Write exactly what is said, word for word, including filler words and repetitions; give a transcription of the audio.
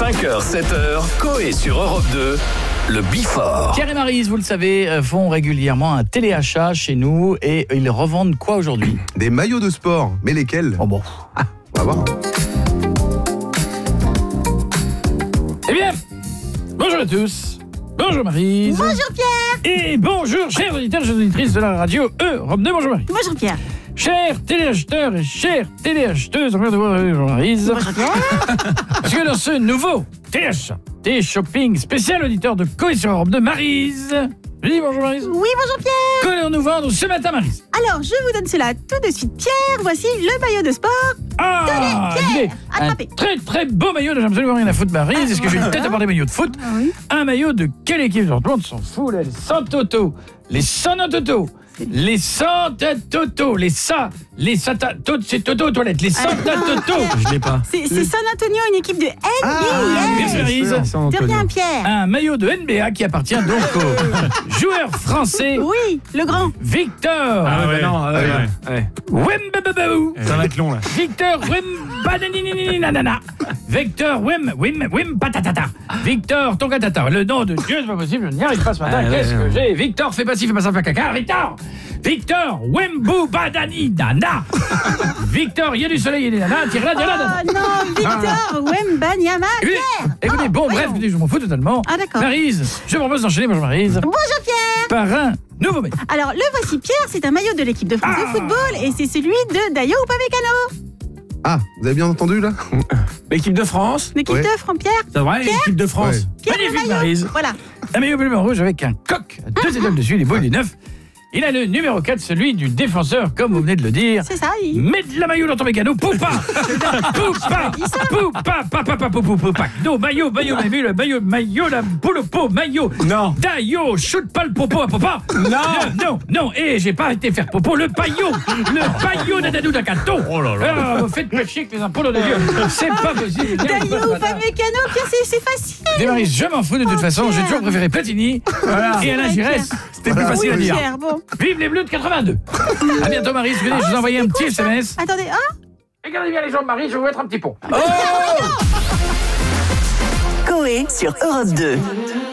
cinq heures, sept heures, Coé sur Europe deux, le Before. Pierre et Maryse, vous le savez, font régulièrement un téléachat chez nous et ils revendent quoi aujourd'hui? Des maillots de sport, mais lesquels? Oh bon. Ah, on va voir. Eh bien, bonjour à tous. Bonjour Maryse. Bonjour Pierre. Et bonjour chers auditeurs et auditrices de la radio Europe deux. Bonjour Maryse. Bonjour Pierre. Chers téléacheteurs et chères téléacheteuses, encore de voir bonjour Maryse. Bonjour Pierre. Parce que dans ce nouveau téléachat, télé-shopping spécial auditeur de Coé sur Europe deux, Maryse. Je dis bonjour Maryse. Oui, bonjour Pierre. Qu'allons-nous vendre ce matin Maryse? Alors, je vous donne cela tout de suite Pierre. Voici le maillot de sport. Ah, Tenez, il est Pierre, un attrapez. très très beau maillot, j'ai absolument rien à foutre Maryse. Est-ce que j'ai une tête à part des maillots de foot? Ah oui. Un maillot de quelle équipe? Tout le monde s'en fout, là, les Santo Toto, les San Toto, les Santa Toto, les Sa, les Santa Toto, c'est Toto aux toilettes, les Santa Ah, non, Toto. Pierre. Je l'ai pas. C'est c'est San Antonio, une équipe de N B A. Merci Maryse. De rien Pierre. Un maillot de N B A qui appartient donc au joueur français Oui, le grand. Victor. Ah ouais, non, ouais, ouais, ouais. Wembababou. Ça va être long là. Victor Wembananinanana. Victor Wem Wem Wem Patatata. Victor Tongatata. Le nom de Dieu, c'est pas possible, je n'y arrive pas ce matin. Ah, Qu'est-ce ouais, que j'ai? Victor, fais pas ci, fais pas ça, fais caca. Victor Victor Wembou Badani Nana. Victor, il y a du soleil, il y a des nanas, tire là, tire là. Oh non, Victor Wembanyama. Écoutez, Pierre. écoutez, bon, bref, écoutez, je m'en fous totalement. Ah, d'accord. Maryse, je propose d'enchaîner, bonjour Maryse, Bonjour Pierre. par un nouveau maillot. Alors, le voici Pierre, c'est un maillot de l'équipe de France Ah. de football et c'est celui de Dayo Upamecano. Ah, vous avez bien entendu là? L'équipe de France. L'équipe Ouais. de France Pierre. C'est vrai, l'équipe de France. Ouais. Pierre le Magnifique maillot. Maryse. Voilà. Un maillot bleu rouge avec un coq, deux étoiles dessus, des boules du neuf. Il a le numéro quatre, celui du défenseur, comme vous venez de le dire. C'est ça, il... Mets de la maillot dans ton mécano, poupa Poupa dit ça. Poupa Papa Papa Poupa No, maillot, maillot, maillot, le maillot, maillot, la boule au pot, maillot Non. Dayo, shoot pas le popo à papa. Non. Non, non, et j'ai pas été faire popo, le paillot Le paillot d'Adadou d'Akato. Oh là là. Ah, vous faites pas chier avec les impôts de Dieu. C'est pas possible. Dayo Upamecano, Pierre, c'est- c'est facile. Démarre, je m'en fous de toute façon, j'ai Pierre. toujours préféré Platini et Alain vrai, Giresse. C'était plus facile à Oui, dire. Pierre, bon. Vive les Bleus de quatre-vingt-deux. À bientôt Marie, je vais vous envoyer un petit S M S. Attendez, hein. Regardez bien les jambes Marie, je vais vous mettre un petit pont. Coé sur Europe deux.